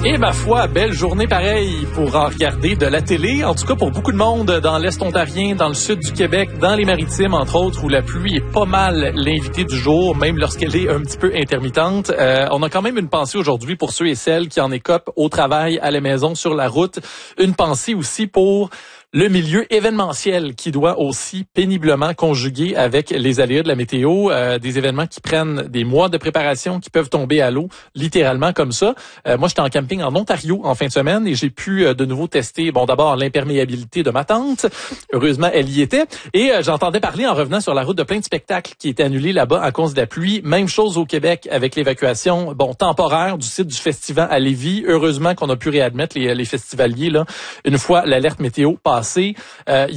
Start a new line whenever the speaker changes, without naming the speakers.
Et ma foi, belle journée pareille pour en regarder de la télé. En tout cas, pour beaucoup de monde dans l'Est ontarien, dans le sud du Québec, dans les Maritimes, entre autres, où la pluie est pas mal l'invité du jour, même lorsqu'elle est un petit peu intermittente. On a quand même une pensée aujourd'hui pour ceux et celles qui en écopent au travail, à la maison, sur la route. Une pensée aussi pour le milieu événementiel qui doit aussi péniblement conjuguer avec les aléas de la météo, des événements qui prennent des mois de préparation, qui peuvent tomber à l'eau, littéralement comme ça. Moi, j'étais en camping en Ontario en fin de semaine et j'ai pu de nouveau tester, d'abord l'imperméabilité de ma tente. Heureusement, elle y était. Et j'entendais parler en revenant sur la route de plein de spectacles qui étaient annulés là-bas à cause de la pluie. Même chose au Québec avec l'évacuation, temporaire du site du festival à Lévis. Heureusement qu'on a pu réadmettre les festivaliers là une fois l'alerte météo passée.